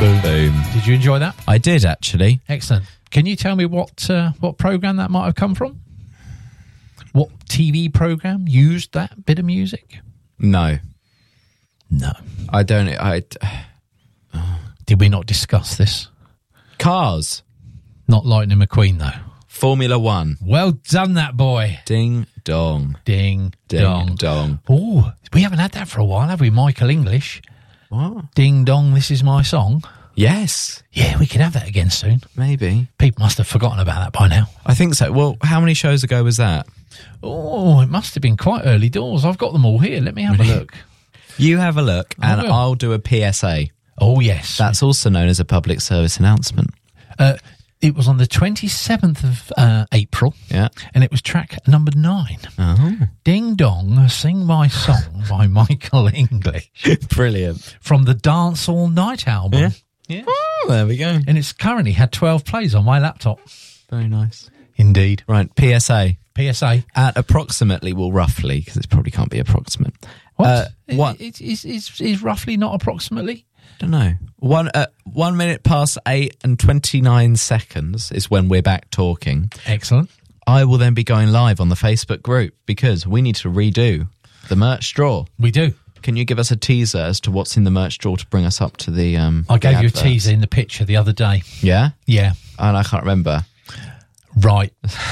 Boom. Boom. Did you enjoy that? I did, actually. Excellent. Can you tell me what programme that might have come from? What TV programme used that bit of music? No. I don't... Did we not discuss this? Cars. Not Lightning McQueen, though. Formula One. Well done, that boy. Ding dong. Ding Ding dong. dong. Oh, we haven't had that for a while, have we, Michael English? What? Ding dong, this is my song. Yes. Yeah, we can have that again soon. Maybe. People must have forgotten about that by now. I think so. Well, how many shows ago was that? Oh, it must have been quite early doors. I've got them all here. Let me have a look. You have a look, and will. I'll do a PSA. Oh, yes. That's also known as a public service announcement. It was on the 27th of April. Yeah. And it was track number 9. Oh. Ding Dong, Sing My Song by Michael English. Brilliant. From the Dance All Night album. Yeah. Yeah. Oh, there we go. And it's currently had 12 plays on my laptop. Very nice. Indeed. Right, PSA. PSA. At approximately, well, roughly, because it probably can't be approximate. What? What? Is roughly not approximately? I don't know. 1 minute past 8 and 29 seconds is when we're back talking. Excellent. I will then be going live on the Facebook group because we need to redo the merch draw. We do. Can you give us a teaser as to what's in the merch drawer to bring us up to the I gave you a adverts? teaser in the picture the other day. Yeah? Yeah. And I can't remember. Right.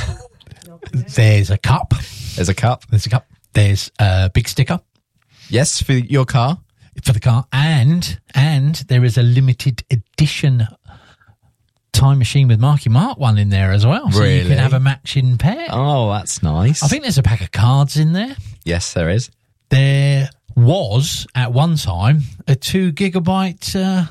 There's a cup. There's a cup. There's a cup. There's a big sticker. Yes, for your car. For the car. And there is a limited edition Time Machine with Marky Mark one in there as well. So you Really? can have a matching pair. Oh, that's nice. I think there's a pack of cards in there. Yes, there is. There was, at one time, a 2 gigabyte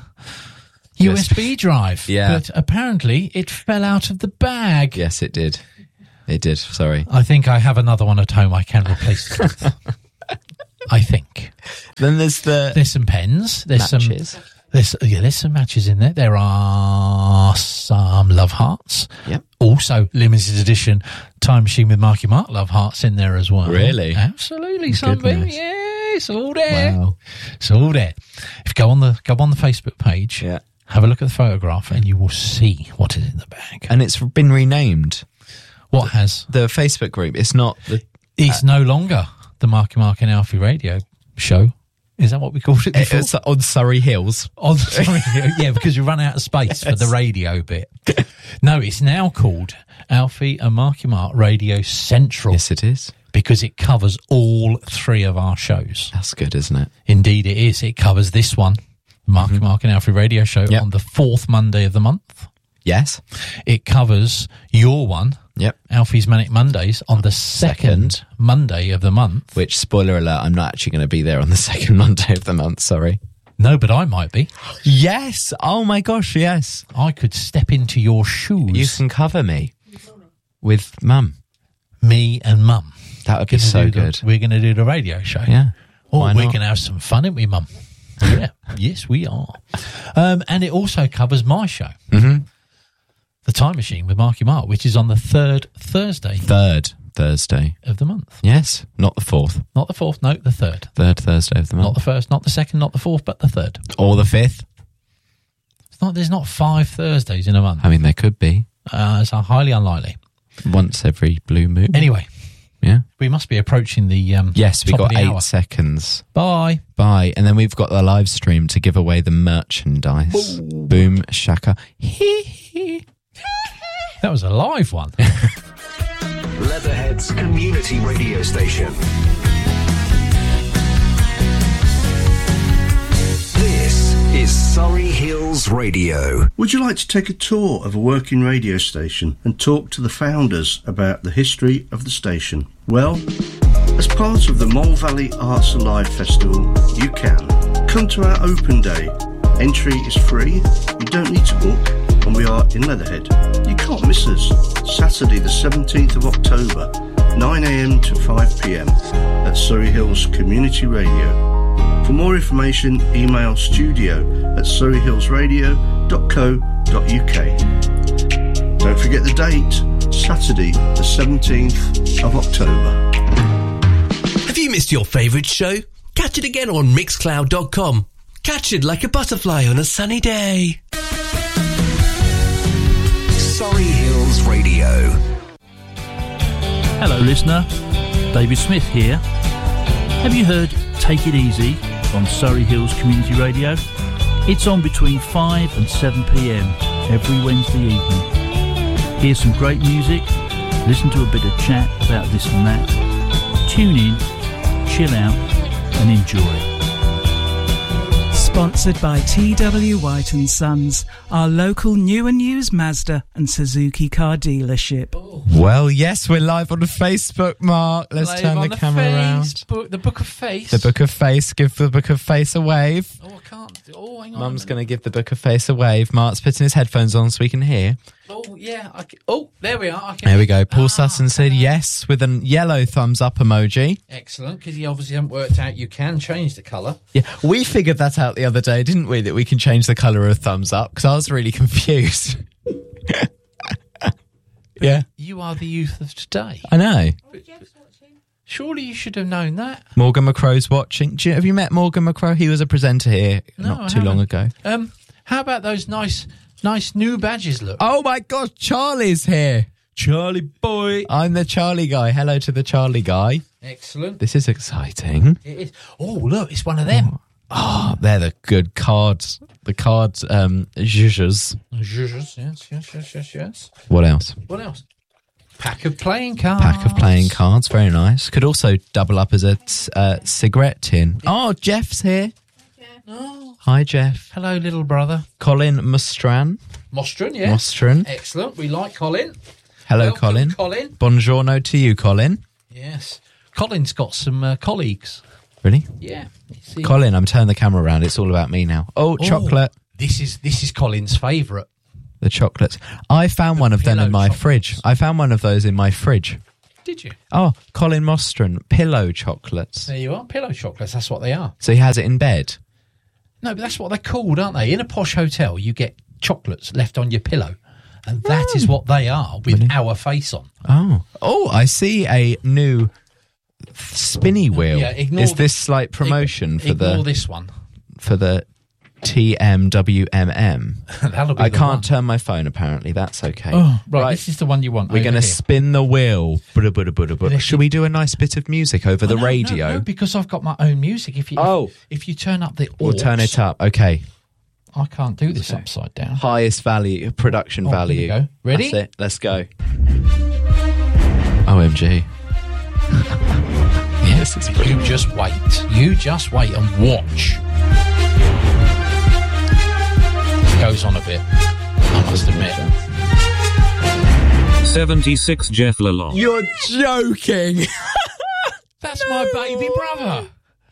USB drive. Yeah. But apparently it fell out of the bag. Yes, it did. It did. Sorry. I think I have another one at home I can replace it with. I think. Then there's some pens. There's matches. there's some matches in there. There are some love hearts. Yep. Also limited edition Time Machine with Marky Mark love hearts in there as well. Really? Absolutely, Sunbeam. Goodness. Yeah, it's all there. Wow. It's all there. If you go on the Facebook page, Yeah. have a look at the photograph, and you will see what is in the bag. And it's been renamed. What has? The Facebook group. It's not the... It's no longer the Marky Mark and Alfie radio show. Is that what we called it before? It's on Surrey Hills. Yeah, because we run out of space for the radio bit. No, it's now called Alfie and Marky Mark Radio Central. Yes, it is. Because it covers all 3 of our shows. That's good, isn't it? Indeed it is. It covers this one, Marky Mark and Alfie Radio Show, Yep. on the 4th Monday of the month. Yes. It covers your one, Yep. Alfie's Manic Mondays, on the 2nd Monday of the month. Which, spoiler alert, I'm not actually going to be there on the 2nd Monday of the month, sorry. No, but I might be. Yes! Oh my gosh, yes. I could step into your shoes. You can cover me with Mum. Me and Mum. That would be so good. We're going to do the radio show. Yeah. Oh, Why we're not? going to have some fun, aren't we, Mum? Yeah. Yes, we are. And it also covers my show, The Time Machine with Marky Mark, which is on the 3rd Thursday 3rd Thursday. of the month. Yes. Not the 4th. Not the 4th, no, the 3rd. 3rd Thursday of the month. Not the 1st, not the 2nd, not the 4th, but the 3rd. Or the 5th. There's not 5 Thursdays in a month. I mean, there could be. It's highly unlikely. Once every blue moon. Anyway, Yeah. we must be approaching the Yes, we top of got the 8 hour. seconds. Bye. Bye. And then we've got the live stream to give away the merchandise. Boom shaka. That was a live one. Leatherhead's community radio station. This is Surrey Hills Radio. Would you like to take a tour of a working radio station and talk to the founders about the history of the station? Well, as part of the Mole Valley Arts Alive Festival, you can. Come to our open day. Entry is free, you don't need to book, and we are in Leatherhead. You can't miss us. Saturday the 17th of October, 9 a.m. to 5 p.m. at Surrey Hills Community Radio. For more information, email studio@surreyhillsradio.co.uk. Don't forget the date, Saturday the 17th of October. Have you missed your favourite show? Catch it again on Mixcloud.com. Catch it like a butterfly on a sunny day. Surrey Hills Radio. Hello, listener. David Smith here. Have you heard Take It Easy on Surrey Hills Community Radio? It's on between 5 and 7 p.m. every Wednesday evening. Hear some great music, listen to a bit of chat about this and that. Tune in, chill out and enjoy. Sponsored by TW White & Sons, our local new and used Mazda and Suzuki car dealership. Well, yes, we're live on Facebook, Mark. Let's turn the camera around. The Book of Face. The Book of Face. Give the Book of Face a wave. Oh, I can't. Oh, hang on. Mum's going to give the Book of Face a wave. Mark's putting his headphones on so we can hear. Oh, yeah. There we are. There we go. Paul Sutton said yes with a yellow thumbs up emoji. Excellent, because you obviously haven't worked out you can change the colour. Yeah, we figured that out the other day, didn't we? That we can change the colour of thumbs up, because I was really confused. Yeah. You are the youth of today. I know. Surely you should have known that. Morgan McCroe's watching. Have you met Morgan McCroe? He was a presenter here not too long ago. How about those nice new badges, look? Oh my God, Charlie's here. Charlie boy. I'm the Charlie guy. Hello to the Charlie guy. Excellent. This is exciting. It is. Oh, look, it's one of them. Oh, they're the good cards. The cards, zhuzhs. Zhuzhs, yes. What else? Pack of playing cards. Pack of playing cards. Very nice. Could also double up as a cigarette tin. Oh, Jeff's here. Oh. Hi, Jeff. Hello, little brother. Colin Mostran. Mostran, yeah. Mostran. Excellent. We like Colin. Hello, Welcome, Colin. Colin. Buongiorno to you, Colin. Yes. Colin's got some colleagues. Really? Yeah. Colin, I'm turning the camera around. It's all about me now. Oh, chocolate. This is Colin's favourite. The chocolates. I found one of them in my fridge. I found one of those in my fridge. Did you? Oh, Colin Mostran, pillow chocolates. There you are. Pillow chocolates. That's what they are. So he has it in bed? No, but that's what they're called, aren't they? In a posh hotel, you get chocolates left on your pillow. And that is what they are with our face on. Oh, I see a new spinny wheel. Yeah, is this like promotion for this one. For the TMWMM? That'll be I the can't one. turn my phone, apparently. That's okay. Oh, right, this is the one you want. We're going to spin the wheel. Should we do a nice bit of music over the radio? No, because I've got my own music. If you turn up the We'll turn it up. Okay. I can't do this upside down. Highest value, production value. Here we go. Ready? That's it. Let's go. OMG. Yes, it's brilliant. You just wait. You just wait and watch. It goes on a bit, I must admit. 76 Jeff Lalonde. You're joking. That's my baby brother.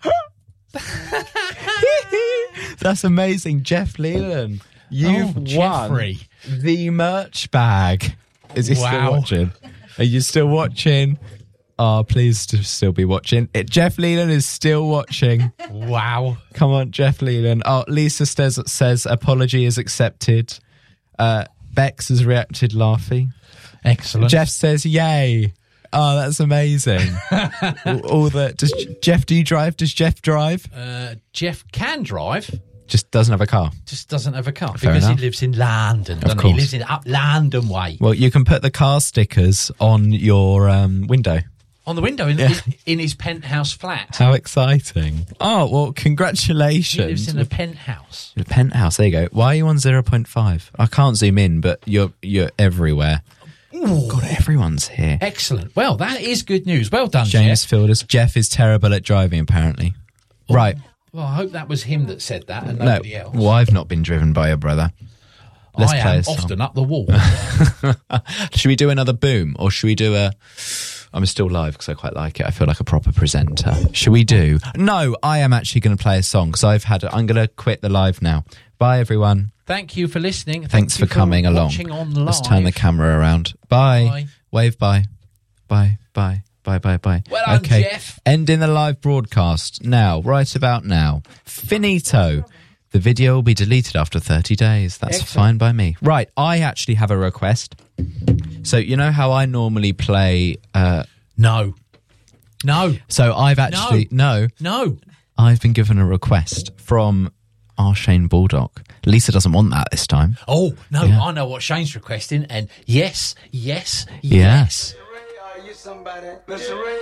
That's amazing. Jeff Leland. You've won Jeffrey. the merch bag. Is he still watching? Are you still watching? Oh, please still be watching. Jeff Leland is still watching. Wow. Come on, Jeff Leland. Oh, Lisa says apology is accepted. Bex has reacted laughing. Excellent. Jeff says yay. Oh, that's amazing. all the Jeff, do you drive? Does Jeff drive? Jeff can drive. Just doesn't have a car. Just doesn't have a car. Fair because enough. he lives in London. Of course. He lives in up London way. Well, you can put the car stickers on your window. On the window in his penthouse flat. How exciting. Oh, well, congratulations. He lives in a penthouse. The penthouse, there you go. Why are you on 0.5? I can't zoom in, but you're everywhere. Ooh. God, everyone's here. Excellent. Well, that is good news. Well done, James Jeff. Fielders. Jeff is terrible at driving, apparently. Oh, right. Well, I hope that was him that said that and nobody else. Well, I've not been driven by your brother. Let's I play am a song. often up the wall. Should we do another boom, or should we do a... I'm still live because I quite like it. I feel like a proper presenter. Should we do... No, I am actually going to play a song because I'm going to quit the live now. Bye, everyone. Thank you for listening. Thanks for coming along. Watching on live. Let's turn the camera around. Bye. Bye. Wave bye. Bye. Bye. Bye. Bye. Bye. Well done, okay. Jeff. Ending the live broadcast now, right about now. Finito. The video will be deleted after 30 days. That's Excellent. fine by me. Right, I actually have a request. So, you know how I normally play... No. So I've actually... No. No. I've been given a request from our Shane Baldock. Lisa doesn't want that this time. Oh, no, Yeah. I know what Shane's requesting, and yes. Yeah. Are you somebody? Mr. Ray?